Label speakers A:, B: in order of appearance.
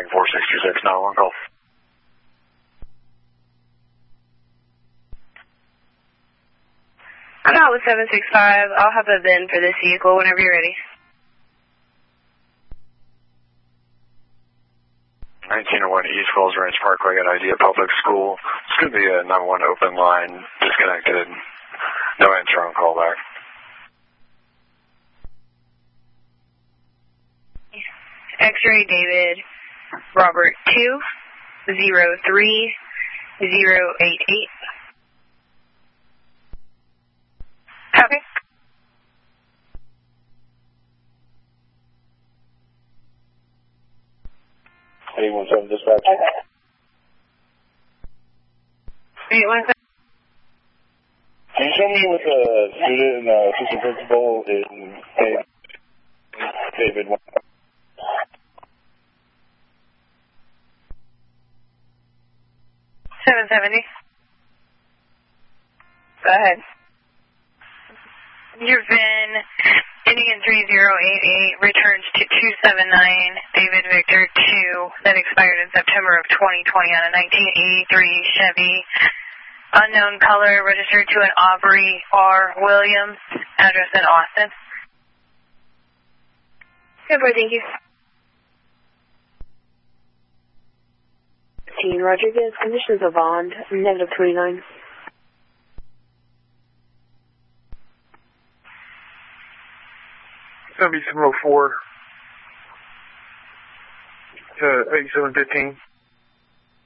A: returning 4626, 911 call.
B: Call with 765. I'll have a VIN for this vehicle whenever you're ready.
A: 1901 East Falls Ranch Parkway at Idea Public School. It's going to be a 911 open line, disconnected. No answer on callback.
B: X-ray David Robert 203088. Copy.
A: 817 dispatch.
B: Okay. 817.
A: Can you show me with a student and assistant principal in David?
B: 770. Go ahead. Your VIN ending in 3088 returns to 279 David Victor 2 that expired in September of 2020 on a 1983 Chevy. Unknown color, registered to an Aubrey R. Williams, address in Austin. Good boy, thank you.
C: Rodriguez, conditions of bond, negative 29.
D: It's going to be 704 to 8715.